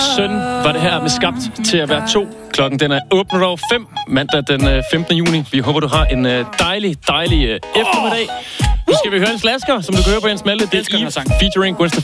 søn var det her med Skabt til at være 2. Klokken den er 8:05 mandag den 15. juni. Vi håber, du har en dejlig eftermiddag. Nu skal vi høre en slasker, som du kan høre på Jens Malte. Det er Eve featuring Gwen